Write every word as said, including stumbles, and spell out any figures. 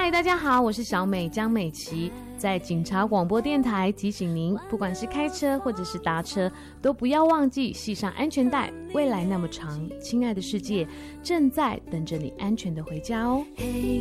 嗨，大家好，我是小美江美琪，在警察广播电台提醒您，不管是开车或者是搭车，都不要忘记系上安全带。未来那么长，亲爱的世界正在等着你安全的回家哦。 嘿，